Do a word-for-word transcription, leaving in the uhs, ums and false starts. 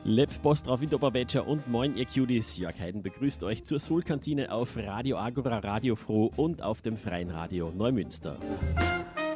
Leb Postra Winterbarbetscher und moin ihr Cuties. Jörg Heiden begrüßt euch zur Soul-Kantine auf Radio Agora, Radio Froh und auf dem Freien Radio Neumünster.